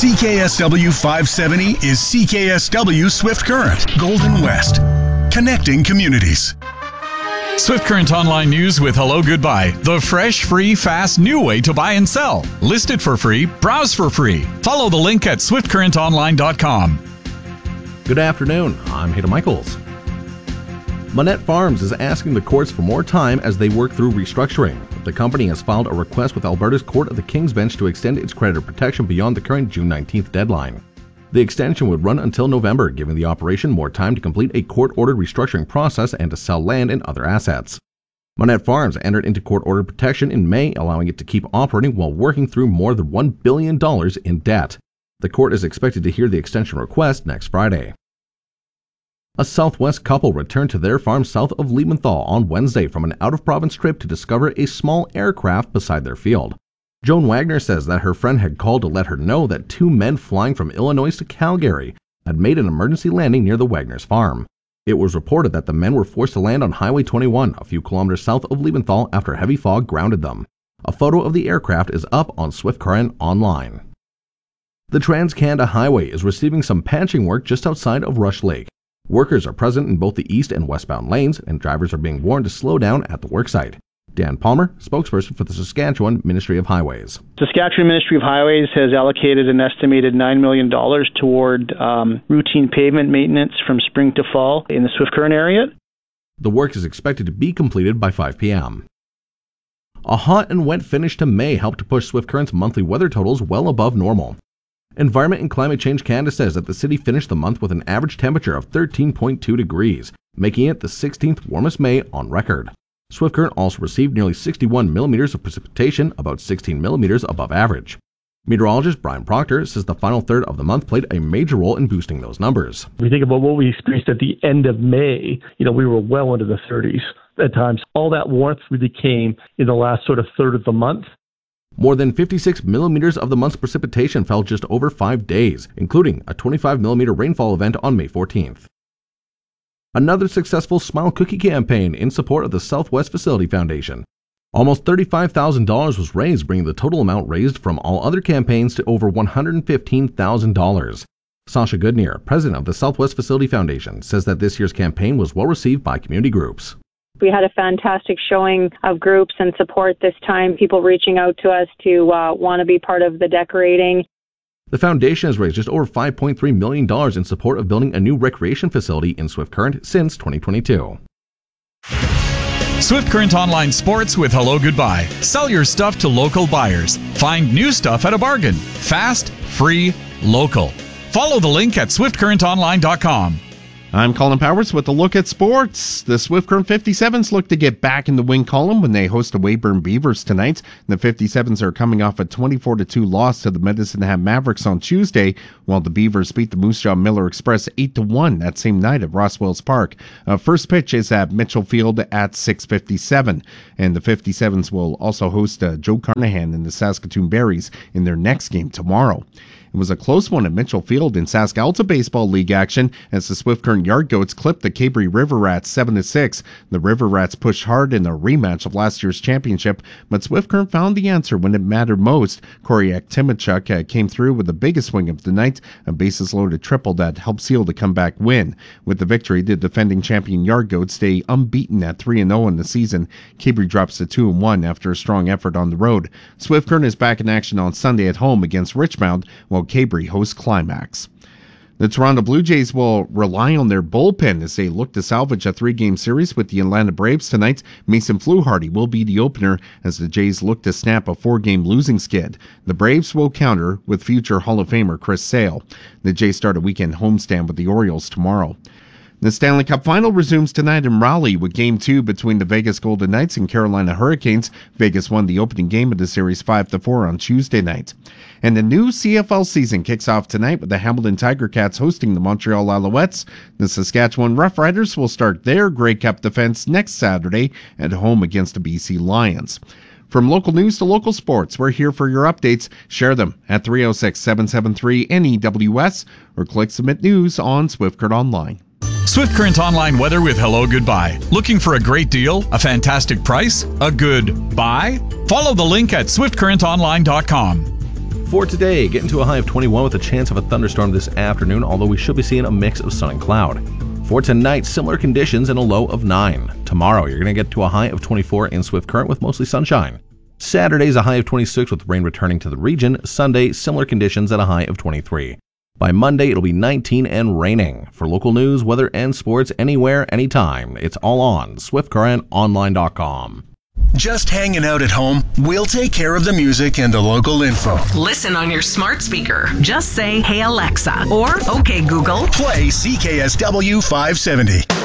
CKSW 570 is CKSW Swift Current, Golden West, connecting communities. Swift Current Online News with Hello Goodbye, the fresh, free, fast, new way to buy and sell. Listed for free, browse for free. Follow the link at swiftcurrentonline.com. Good afternoon, I'm Hayden Michaels. Monette Farms is asking the courts for more time as they work through restructuring. The company has filed a request with Alberta's Court of the King's Bench to extend its creditor protection beyond the current June 19th deadline. The extension would run until November, giving the operation more time to complete a court-ordered restructuring process and to sell land and other assets. Monette Farms entered into court-ordered protection in May, allowing it to keep operating while working through more than $1 billion in debt. The court is expected to hear the extension request next Friday. A Southwest couple returned to their farm south of Liebenthal on Wednesday from an out-of-province trip to discover a small aircraft beside their field. Joan Wagner says that her friend had called to let her know that two men flying from Illinois to Calgary had made an emergency landing near the Wagner's farm. It was reported that the men were forced to land on Highway 21 a few kilometers south of Liebenthal after heavy fog grounded them. A photo of the aircraft is up on Swift Current Online. The Trans-Canada Highway is receiving some patching work just outside of Rush Lake. Workers are present in both the east and westbound lanes, and drivers are being warned to slow down at the worksite. Dan Palmer, spokesperson for the Saskatchewan Ministry of Highways. Saskatchewan Ministry of Highways has allocated an estimated $9 million toward routine pavement maintenance from spring to fall in the Swift Current area. The work is expected to be completed by 5 p.m. A hot and wet finish to May helped to push Swift Current's monthly weather totals well above normal. Environment and Climate Change Canada says that the city finished the month with an average temperature of 13.2 degrees, making it the 16th warmest May on record. Swift Current also received nearly 61 millimeters of precipitation, about 16 millimeters above average. Meteorologist Brian Proctor says the final third of the month played a major role in boosting those numbers. If we think about what we experienced at the end of May, we were well into the 30s at times. All that warmth really came in the last sort of third of the month. More than 56 millimeters of the month's precipitation fell just over 5 days, including a 25 millimeter rainfall event on May 14th. Another successful Smile Cookie campaign in support of the Southwest Facility Foundation. Almost $35,000 was raised, bringing the total amount raised from all other campaigns to over $115,000. Sasha Goodneer, president of the Southwest Facility Foundation, says that this year's campaign was well received by community groups. We had a fantastic showing of groups and support this time, people reaching out to us to want to be part of the decorating. The foundation has raised just over $5.3 million in support of building a new recreation facility in Swift Current since 2022. Swift Current Online Sports with Hello Goodbye. Sell your stuff to local buyers. Find new stuff at a bargain. Fast, free, local. Follow the link at swiftcurrentonline.com. I'm Colin Powers with a look at sports. The Swift Current 57s look to get back in the win column when they host the Weyburn Beavers tonight. The 57s are coming off a 24-2 loss to the Medicine Hat Mavericks on Tuesday, while the Beavers beat the Moose Jaw Miller Express 8-1 that same night at Rosswells Park. First pitch is at Mitchell Field at 6:57, and the 57s will also host Joe Carnahan and the Saskatoon Berries in their next game tomorrow. It was a close one at Mitchell Field in Sask-Alta Baseball League action as the Swift Current Yard Goats clipped the Cabrey River Rats 7-6. The River Rats pushed hard in a rematch of last year's championship, but Swift Current found the answer when it mattered most. Corey Aktimachuk came through with the biggest swing of the night, a bases-loaded triple that helped seal the comeback win. With the victory, the defending champion Yard Goats stay unbeaten at 3-0 in the season. Cabrey drops to 2-1 after a strong effort on the road. Swift Current is back in action on Sunday at home against Richmond, while Cabrey hosts Climax. The Toronto Blue Jays will rely on their bullpen as they look to salvage a 3-game series with the Atlanta Braves tonight. Mason Fluharty will be the opener as the Jays look to snap a 4-game losing skid. The Braves will counter with future Hall of Famer Chris Sale. The Jays start a weekend homestand with the Orioles tomorrow. The Stanley Cup Final resumes tonight in Raleigh with Game 2 between the Vegas Golden Knights and Carolina Hurricanes. Vegas won the opening game of the series 5-4 on Tuesday night. And the new CFL season kicks off tonight with the Hamilton Tiger Cats hosting the Montreal Alouettes. The Saskatchewan Roughriders will start their Grey Cup defense next Saturday at home against the BC Lions. From local news to local sports, we're here for your updates. Share them at 306-773-NEWS or click Submit News on Swift Current Online. Swift Current Online weather with Hello Goodbye. Looking for a great deal, a fantastic price, a good buy? Follow the link at swiftcurrentonline.com. For today, getting to a high of 21 with a chance of a thunderstorm this afternoon, although we should be seeing a mix of sun and cloud. For tonight, similar conditions and a low of 9. Tomorrow, you're going to get to a high of 24 in Swift Current with mostly sunshine. Saturday's a high of 26 with rain returning to the region. Sunday, similar conditions at a high of 23. By Monday, it'll be 19 and raining. For local news, weather, and sports anywhere, anytime, it's all on SwiftCurrentOnline.com. Just hanging out at home? We'll take care of the music and the local info. Listen on your smart speaker. Just say, "Hey Alexa," or "Okay Google." Play CKSW 570.